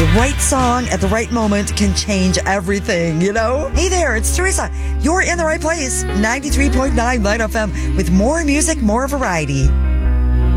The right song at the right moment can change everything, you know? Hey there, it's Teresa. You're in the right place. 93.9 Light FM with more music, more variety.